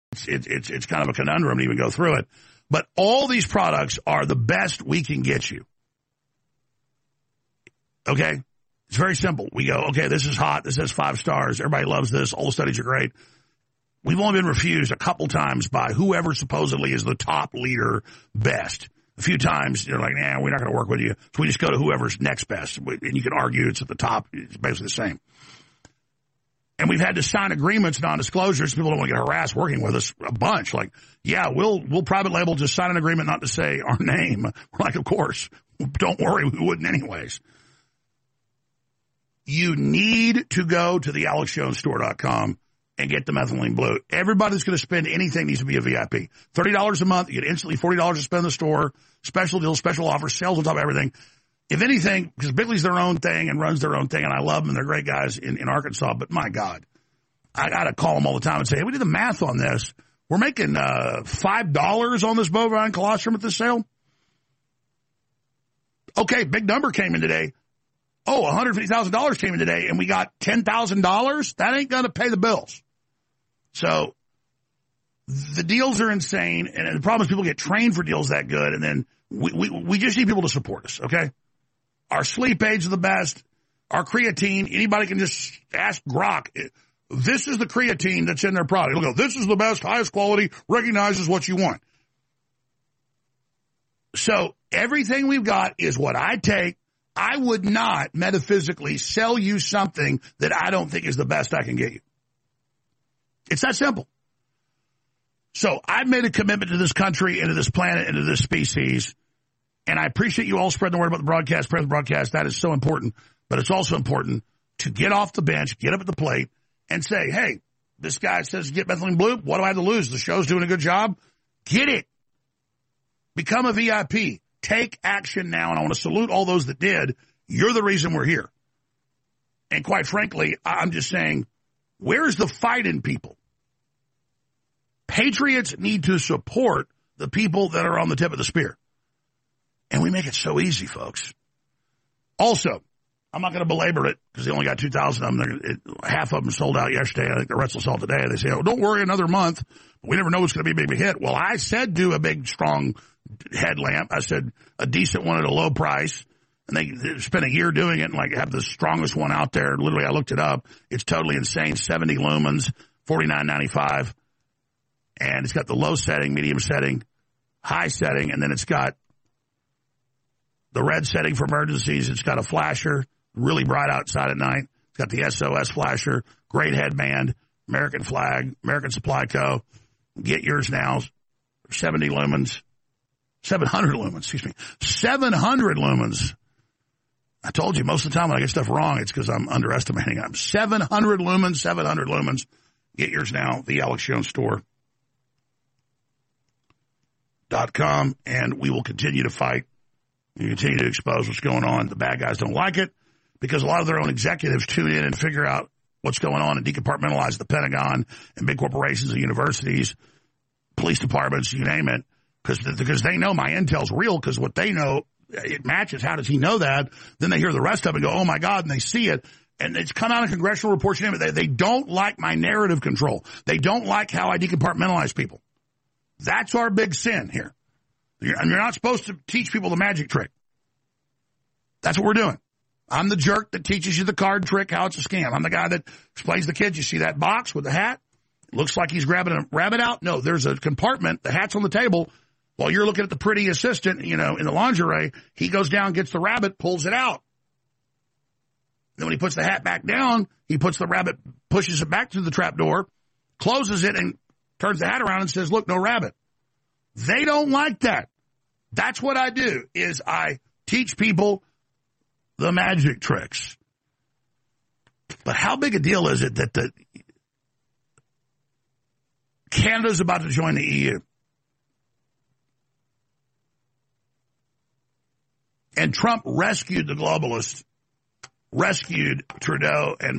It's kind of a conundrum to even go through it. But all these products are the best we can get you. Okay? It's very simple. We go, okay, this is hot. This has 5 stars. Everybody loves this. All the studies are great. We've only been refused a couple times by whoever supposedly is the top leader best. A few times, they're like, nah, we're not going to work with you. So we just go to whoever's next best. And you can argue it's at the top. It's basically the same. And we've had to sign agreements, non-disclosures. People don't want to get harassed working with us a bunch. Like, yeah, we'll private label, just sign an agreement not to say our name. We're like, of course. Don't worry, we wouldn't anyways. You need to go to the AlexJonesStore.com and get the methylene blue. Everybody that's going to spend anything needs to be a VIP. $30 a month, you get instantly $40 to spend in the store, special deals, special offers, sales on top of everything. If anything, because Bigley's their own thing and runs their own thing, and I love them, and they're great guys in Arkansas, but my God, I got to call them all the time and say, hey, we did the math on this. We're making $5 on this bovine colostrum at this sale. Okay, big number came in today. Oh, $150,000 came in today, and we got $10,000? That ain't going to pay the bills. So the deals are insane, and the problem is people get trained for deals that good, and then we just need people to support us, okay? Our sleep aids are the best. Our creatine, anybody can just ask Grok. This is the creatine that's in their product. It'll go, this is the best, highest quality, recognizes what you want. So everything we've got is what I take. I would not metaphysically sell you something that I don't think is the best I can get you. It's that simple. So I've made a commitment to this country and to this planet and to this species. And I appreciate you all spreading the word about the broadcast, spread the broadcast. That is so important. But it's also important to get off the bench, get up at the plate, and say, hey, this guy says get methylene blue. What do I have to lose? The show's doing a good job. Get it. Become a VIP. Take action now. And I want to salute all those that did. You're the reason we're here. And quite frankly, I'm just saying, where's the fight in people? Patriots need to support the people that are on the tip of the spear. And we make it so easy, folks. Also, I'm not going to belabor it because they only got 2,000 of them. Half of them sold out yesterday. I think the rest will sell today. They say, oh, don't worry, another month. We never know it's going to be a big hit. Well, I said do a big, strong headlamp. I said a decent one at a low price. And they spent a year doing it and like have the strongest one out there. Literally, I looked it up. It's totally insane. 70 lumens, $49.95. And it's got the low setting, medium setting, high setting, and then it's got the red setting for emergencies. It's got a flasher, really bright outside at night. It's got the SOS flasher, great headband, American flag, American Supply Co. Get yours now. 70 lumens, 700 lumens, excuse me. 700 lumens. I told you most of the time when I get stuff wrong, it's because I'm underestimating them. 700 lumens, 700 lumens. Get yours now, the Alex Jones Store.com, and we will continue to fight. We continue to expose what's going on. The bad guys don't like it because a lot of their own executives tune in and figure out what's going on and decompartmentalize the Pentagon and big corporations and universities, police departments, you name it, because they know my intel's real because what they know, it matches. How does he know that? Then they hear the rest of it and go, oh, my God, and they see it. And it's come out in congressional reports. You name it. They don't like my narrative control. They don't like how I decompartmentalize people. That's our big sin here. And you're not supposed to teach people the magic trick. That's what we're doing. I'm the jerk that teaches you the card trick, how it's a scam. I'm the guy that explains to the kids, you see that box with the hat? It looks like he's grabbing a rabbit out. No, there's a compartment. The hat's on the table. While you're looking at the pretty assistant, in the lingerie, he goes down, gets the rabbit, pulls it out. Then when he puts the hat back down, he puts the rabbit, pushes it back through the trap door, closes it, and turns the hat around and says, look, no rabbit. They don't like that. That's what I do, is I teach people the magic tricks. But how big a deal is it that Canada's about to join the EU? And Trump rescued the globalists, rescued Trudeau and